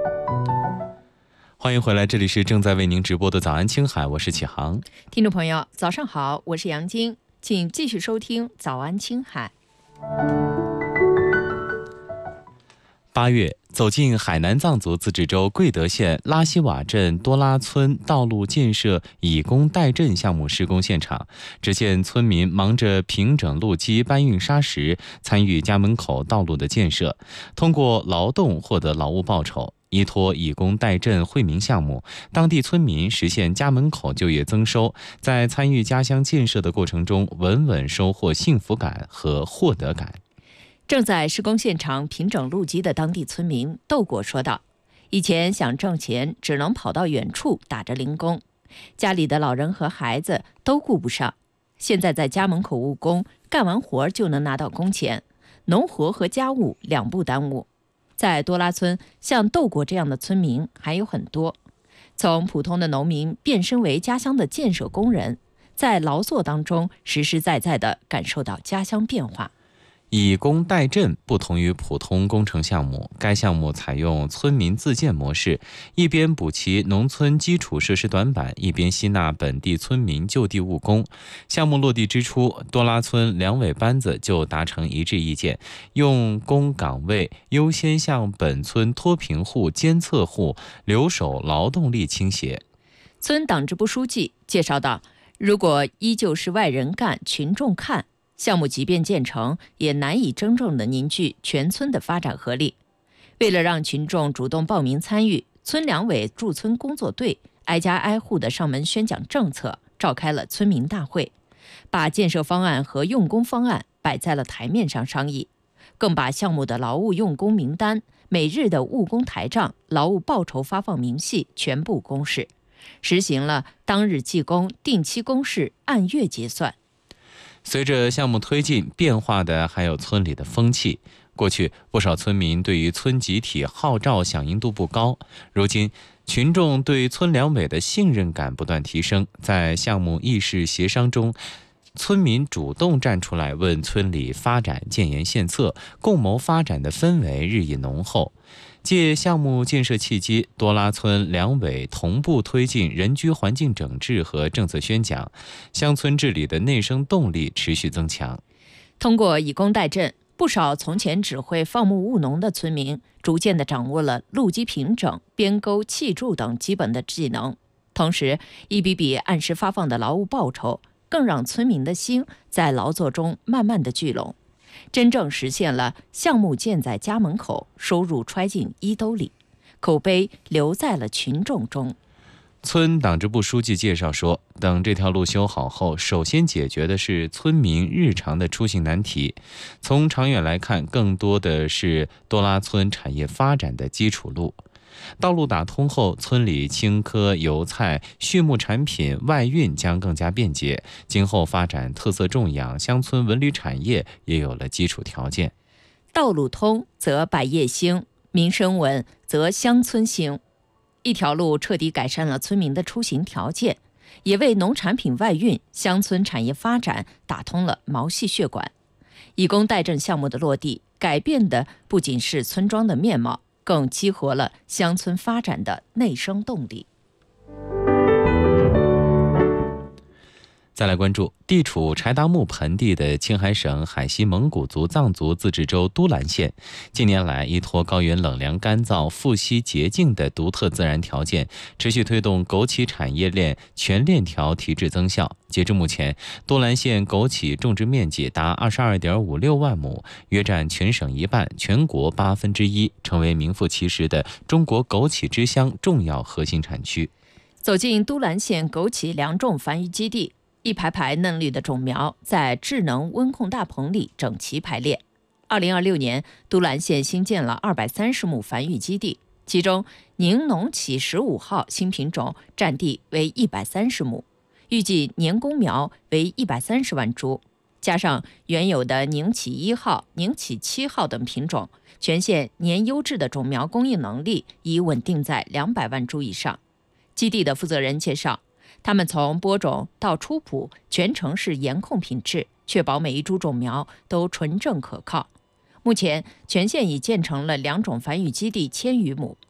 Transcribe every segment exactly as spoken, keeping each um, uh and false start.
欢迎回来，这里是正在为您直播的早安青海，我是启航。 听众朋友早上好，我是杨晶，请继续收听早安青海。 八月，走进海南藏族自治州贵德县拉希瓦镇多拉村道路建设以工代赈项目施工现场，只见村民忙着平整路基、搬运沙石，参与家门口道路的建设，通过劳动获得劳务报酬。依托以工代赈惠民项目，当地村民实现家门口就业增收，在参与家乡建设的过程中，稳稳收获幸福感和获得感。 正在施工现场平整路基的当地村民窦果说道：“以前想挣钱，只能跑到远处打着零工，家里的老人和孩子都顾不上。现在在家门口务工，干完活就能拿到工钱，农活和家务两不耽误。”在多拉村，像窦果这样的村民还有很多，从普通的农民变身为家乡的建设工人，在劳作当中实实在在地感受到家乡变化。 以工代赈不同于普通工程项目，该项目采用村民自建模式，一边补齐农村基础设施短板，一边吸纳本地村民就地务工。项目落地之初，多拉村两委班子就达成一致意见，用工岗位优先向本村脱贫户、监测户、留守劳动力倾斜。 村党支部书记介绍道：“如果依旧是外人干、群众看，项目即便建成，也难以真正的凝聚全村的发展合力。为了让群众主动报名参与，村两委驻村工作队挨家挨户的上门宣讲政策，召开了村民大会，把建设方案和用工方案摆在了台面上商议，更把项目的劳务用工名单、每日的务工台账、劳务报酬发放明细全部公示，实行了当日计工、定期公示、按月结算。 随着项目推进，变化的还有村里的风气。过去，不少村民对于村集体号召响应度不高，如今群众对村两委的信任感不断提升，在项目议事协商中，村民主动站出来问村里发展建言献策，共谋发展的氛围日益浓厚。借项目建设契机，多拉村两委同步推进人居环境整治和政策宣讲，乡村治理的内生动力持续增强。 通过以工代赈，不少从前只会放牧务农的村民，逐渐地掌握了路基平整、编沟、砌筑等基本的技能。同时，一笔笔按时发放的劳务报酬，更让村民的心在劳作中慢慢地聚拢。真正实现了项目建在家门口，收入揣进衣兜里，口碑留在了群众中。 村党支部书记介绍说，等这条路修好后，首先解决的是村民日常的出行难题。从长远来看，更多的是多拉村产业发展的基础路。道路打通后，村里青稞、油菜、畜牧产品外运将更加便捷，今后发展特色种养、乡村文旅产业也有了基础条件。 道路通则百业兴，民生稳则乡村兴。一条路彻底改善了村民的出行条件，也为农产品外运、乡村产业发展打通了毛细血管。以工代赈项目的落地，改变的不仅是村庄的面貌，更激活了乡村发展的内生动力。 再来关注地处柴达木盆地的青海省海西蒙古族藏族自治州都兰县，近年来依托高原冷凉干燥、富硒洁净的独特自然条件，持续推动枸杞产业链全链条提质增效。截至目前，都兰县枸杞种植面积达二十二点五六万亩，约占全省一半、全国八分之一，成为名副其实的中国枸杞之乡重要核心产区。 走进都兰县枸杞良种繁育基地，一排排嫩绿的种苗在智能温控大棚里整齐排列。二零二六年，都兰县新建了二百三十亩繁育基地，其中宁农启十五号新品种占地为一百三十亩，预计年公苗为一百三十万株，加上原有的宁启一号、宁启七号等品种，全县年优质的种苗供应能力已稳定在两百万株以上。基地的负责人介绍，他们从播种到出圃全程是严控品质，确保每一株种苗都纯正可靠。目前全县已建成了两种繁育基地千余亩，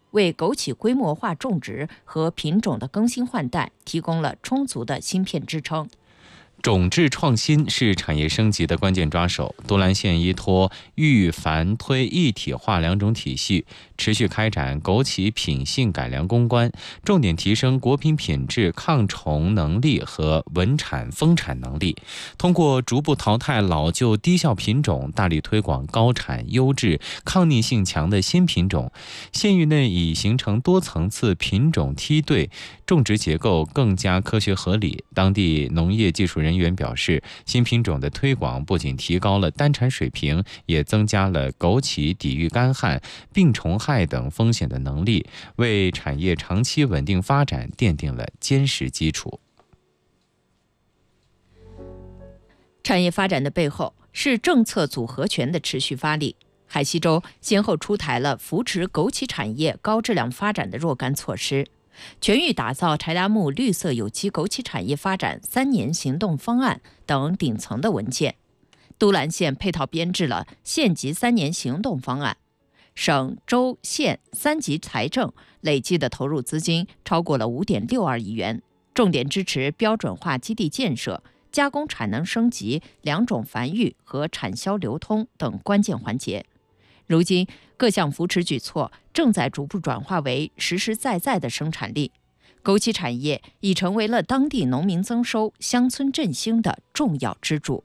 为枸杞规模化种植和品种的更新换代提供了充足的芯片支撑。 种质创新是产业升级的关键抓手。都兰县依托育繁推一体化两种体系，持续开展枸杞品性改良攻关，重点提升果品品质、抗虫能力和稳产丰产能力。通过逐步淘汰老旧低效品种，大力推广高产、优质、抗逆性强的新品种。县域内已形成多层次品种梯队，种植结构更加科学合理。当地农业技术人员表示，新品种的推广不仅提高了单产水平，也增加了枸杞抵御干旱、病虫害等风险的能力，为产业长期稳定发展奠定了坚实基础。 产业发展的背后是政策组合拳的持续发力。海西州先后出台了扶持枸杞产业高质量发展的若干措施，全域打造柴达木绿色有机枸杞产业发展三年行动方案等顶层的文件。都兰县配套编制了县级三年行动方案，省州县三级财政累计的投入资金超过了五点六二亿元，重点支持标准化基地建设、加工产能升级、两种繁育和产销流通等关键环节。如今，各项扶持举措正在逐步转化为实实在在的生产力，枸杞产业已成为了当地农民增收、乡村振兴的重要支柱。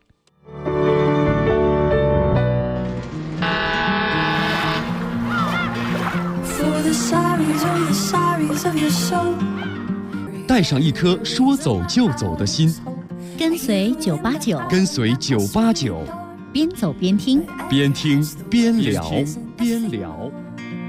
带上一颗说走就走的心， 跟随九八九， 跟随九八九， 边走边听， 边听边聊，边聊。